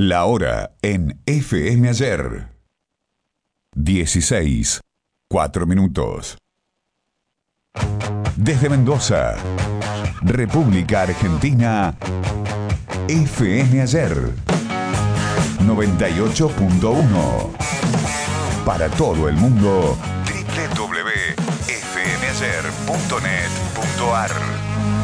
La hora en FM Ayer. 16:04. Desde Mendoza, República Argentina, FM Ayer 98.1. Para todo el mundo, www.fmayer.net.ar.